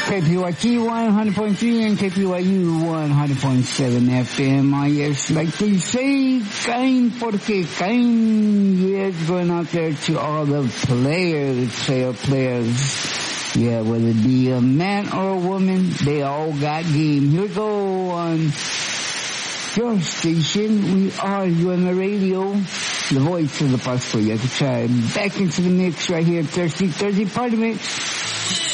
KPYT 100.3 and KPYU 100.7 FM. Yes, like they say, kain porque kain. Yes, going out there to all the players. Yeah, whether it be a man or a woman, they all got game. Here we go on your station. We are UMA Radio, the voice of the Passport. You have to try back into the mix right here. Thursday Party Mix.